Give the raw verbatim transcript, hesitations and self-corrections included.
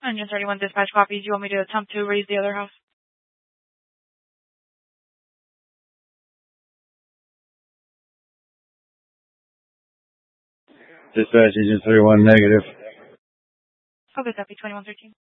Engine thirty-one dispatch copy. Do you want me to attempt to raise the other house? Dispatch Engine thirty-one negative. Okay, copy twenty-one thirteen.